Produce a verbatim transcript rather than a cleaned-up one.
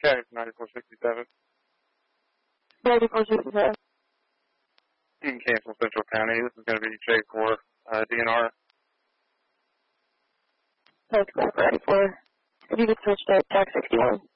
Okay, ninety-four sixty-seven. ninety-four sixty-seven. You can cancel Central County. This is going to be J four, uh, D N R. That's correct, ninety-four. If you could switch to Tac sixty-one.